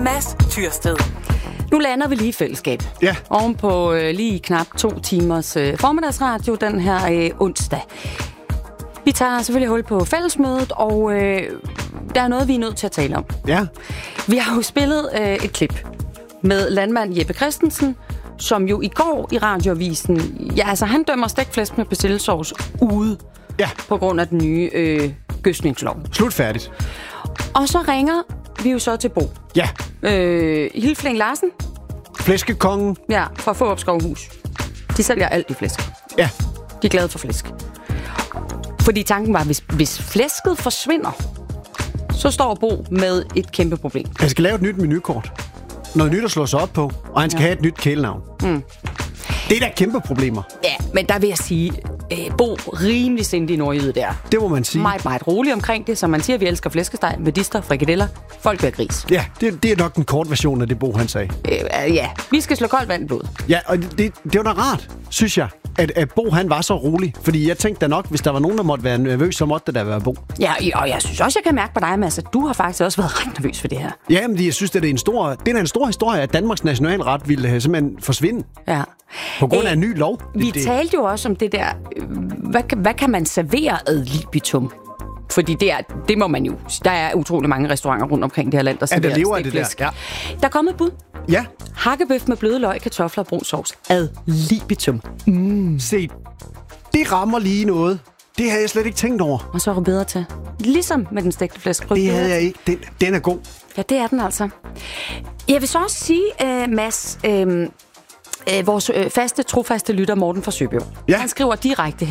Mads Tyrsted. Nu lander vi lige i fællesskab. Ja. Ovenpå lige knap 2 timers formiddagsradio den her onsdag. Vi tager selvfølgelig hul på fællesmødet, og der er noget, vi er nødt til at tale om. Ja. Vi har jo spillet et klip med landmand Jeppe Christensen, som jo i går i radioavisen, ja, altså han dømmer stegt med persillesovs ude på grund af den nye gødsningslov. Slut færdigt. Og så ringer vi jo så til Bo. Ja. Hilfling Larsen. Flæskekongen. Ja, fra Fårup Skovhus. De sælger alt i flæsk. Ja. De er glade for flæsk. Fordi tanken var, hvis flæsket forsvinder, så står Bo med et kæmpe problem. Han skal lave et nyt menukort. Noget nyt at slå sig op på, og han skal have et nyt kælenavn. Det er da kæmpe problemer. Ja, men der vil jeg sige, Bo rimelig sindig nordjyde der. Det må man sige. Meget, meget rolig omkring det, som man siger, vi elsker flæskesteg, medister, frikadeller, folk bliver gris. Ja, det er nok den korte version af det, Bo han sagde. Ja, vi skal slå koldt vand i blod. Ja, og det var da rart, synes jeg, at Bo han var så rolig. Fordi jeg tænkte da nok, hvis der var nogen, der måtte være nervøs, så måtte det da være Bo. Ja, og jeg synes også, jeg kan mærke på dig, Mads, at du har faktisk også været ret nervøs for det her. Ja, men jeg synes, det er en stor historie, at Danmarks nationalret ville simpelthen forsvinde. Ja. På grund af en ny lov. Vi talte jo også om det der, hvad kan man servere ad libitum? Fordi det må man jo. Der er utrolig mange restauranter rundt omkring det her land, der serverer lever af det der. Ja. Der er kommet et bud. Ja. Hakkebøf med bløde løg, kartofler og brun sovs. Ad libitum. Se, det rammer lige noget. Det havde jeg slet ikke tænkt over. Og så er det bedre til. Ligesom med den stegte flæsk. Det havde jeg ikke. Den er god. Ja, det er den altså. Jeg vil så også sige, Mads, vores trofaste lytter Morten fra Søbjerg. Ja. Han skriver direkte